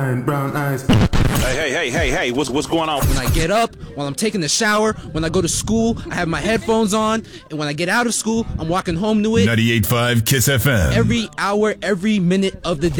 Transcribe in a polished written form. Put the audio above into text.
Brown eyes. Hey, what's going on? When I get up, while I'm taking the shower, when I go to school, I have my headphones on, and when I get out of school, I'm walking home to it. 98.5 KISS FM. Every hour, every minute of the day.